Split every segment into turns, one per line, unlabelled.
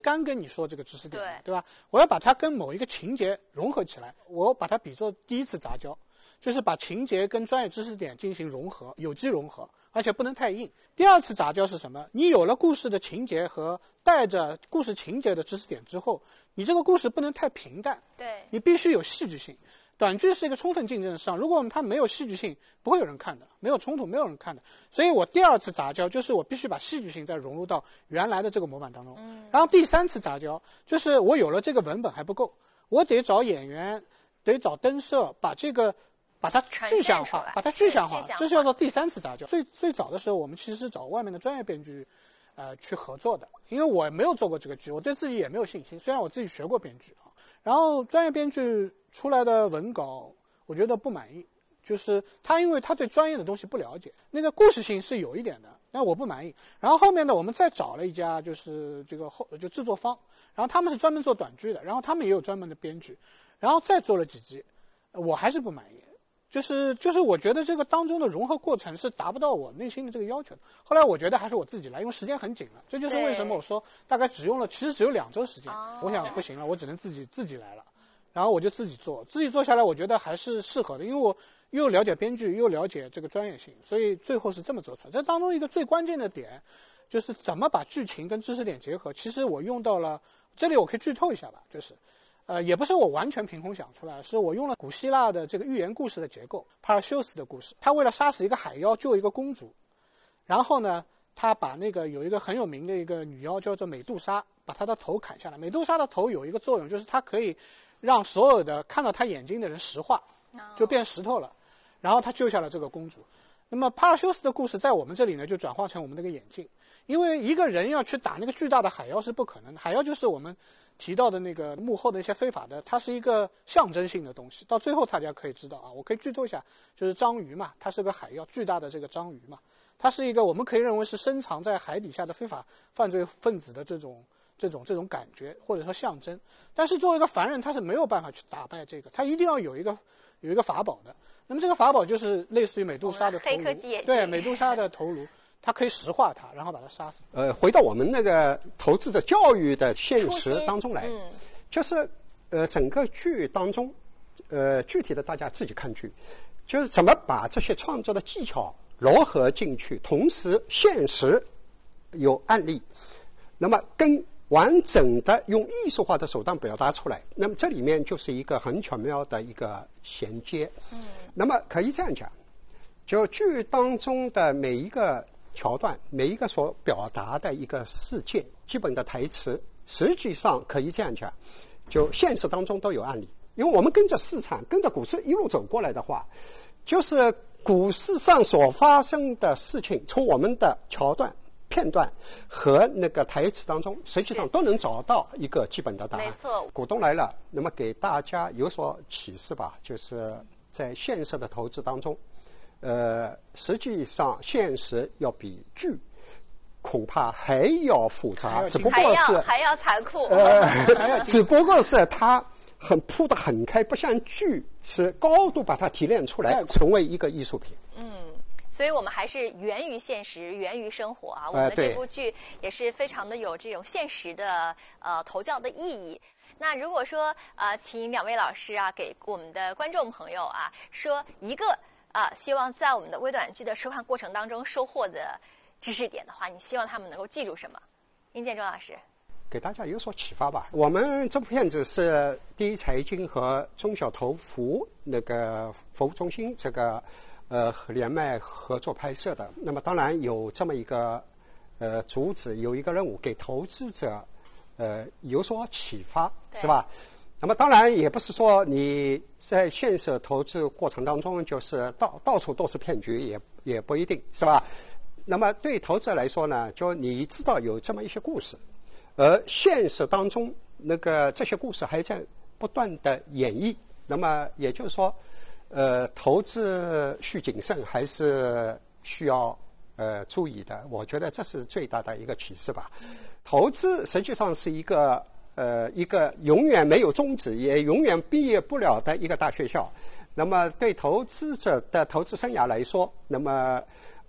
刚跟你说这个知识点，对吧？我要把它跟某一个情节融合起来，我把它比作第一次杂交，就是把情节跟专业知识点进行融合，有机融合，而且不能太硬。第二次杂交是什么？你有了故事的情节和带着故事情节的知识点之后，你这个故事不能太平淡，
对，
你必须有戏剧性。短剧是一个充分竞争的市场，如果它没有戏剧性，不会有人看的，没有冲突，没有人看的。所以我第二次杂交就是我必须把戏剧性再融入到原来的这个模板当中。然后第三次杂交就是我有了这个文本还不够，我得找演员，得找灯摄，把它具象化，把它具象化，这是叫做第三次杂交。最早的时候，我们其实是找外面的专业编剧，去合作的，因为我没有做过这个剧，我对自己也没有信心。虽然我自己学过编剧啊，然后专业编剧出来的文稿，我觉得不满意，就是因为他对专业的东西不了解，那个故事性是有一点的，但我不满意。然后后面呢，我们再找了一家就是就制作方，然后他们是专门做短剧的，然后他们也有专门的编剧，然后再做了几集，我还是不满意。就是我觉得这个当中的融合过程是达不到我内心的这个要求的。后来我觉得还是我自己来，因为时间很紧了。这就是为什么我说大概其实只有2周时间。我想不行了，我只能自己来了。然后我就自己做下来，我觉得还是适合的，因为我又了解编剧，又了解这个专业性，所以最后是这么做出来。这当中一个最关键的点，就是怎么把剧情跟知识点结合。其实我用到了，这里我可以剧透一下吧，就是也不是我完全凭空想出来，是我用了古希腊的这个寓言故事的结构，帕尔修斯的故事。他为了杀死一个海妖，救一个公主，然后呢，他把那个有一个很有名的一个女妖叫做美杜莎，把她的头砍下来。美杜莎的头有一个作用，就是它可以让所有的看到她眼睛的人石化，就变石头了。然后他救下了这个公主。那么帕尔修斯的故事在我们这里呢，就转化成我们那个眼镜，因为一个人要去打那个巨大的海妖是不可能的。海妖就是我们提到的那个幕后的一些非法的，它是一个象征性的东西。到最后大家可以知道啊，我可以剧透一下，就是章鱼嘛，它是个海妖，巨大的这个章鱼嘛，它是一个我们可以认为是深藏在海底下的非法犯罪分子的这种感觉或者说象征。但是作为一个凡人，他是没有办法去打败这个，他一定要有一个法宝的。那么这个法宝就是类似于美杜莎的头颅，对，美杜莎的头颅。它可以石化它，然后把它杀死。
回到我们那个投资者教育的现实当中来，就是整个剧当中，具体的大家自己看剧，就是怎么把这些创作的技巧融合进去，同时现实有案例，那么跟完整的用艺术化的手段表达出来，那么这里面就是一个很巧妙的一个衔接。那么可以这样讲，就剧当中的每一个桥段，每一个所表达的一个事件，基本的台词，实际上可以这样讲，就现实当中都有案例。因为我们跟着市场，跟着股市一路走过来的话，就是股市上所发生的事情，从我们的桥段片段和那个台词当中，实际上都能找到一个基本的答案。
没错，
股东来了，那么给大家有所启示吧，就是在现实的投资当中，实际上现实要比剧恐怕还要复杂，只不过是
还要残酷。
只不过是它铺得很开，不像剧是高度把它提炼出来，成为一个艺术品。
所以我们还是源于现实，源于生活啊。我们的这部剧也是非常的有这种现实的投教的意义。那如果说请2位老师啊，给我们的观众朋友啊，说一个希望在我们的微短剧的收看过程当中收获的知识点的话，你希望他们能够记住什么？殷建中老师，
给大家有所启发吧。我们这部片子是第一财经和中小投服那个服务中心这个联麦合作拍摄的。那么当然有这么一个主旨，有一个任务，给投资者有所启发，是吧？那么当然也不是说你在现实投资过程当中就是到处都是骗局，也不一定，是吧？那么对投资者来说呢，就你知道有这么一些故事，而现实当中那个这些故事还在不断的演绎，那么也就是说投资需谨慎，还是需要注意的。我觉得这是最大的一个启示吧。投资实际上是一个永远没有终止，也永远毕业不了的一个大学校。那么对投资者的投资生涯来说，那么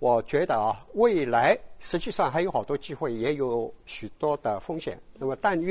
我觉得啊，未来实际上还有好多机会，也有许多的风险。那么，但愿